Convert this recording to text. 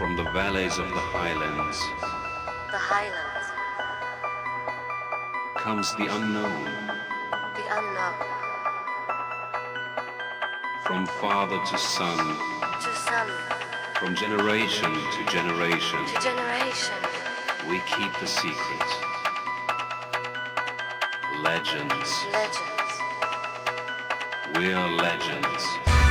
From the valleys of the highlands, the highlands, comes the unknown. the unknown, From father to son, to son, from generation to generation, to generation, we keep the secret. Legends. legends. We're legends.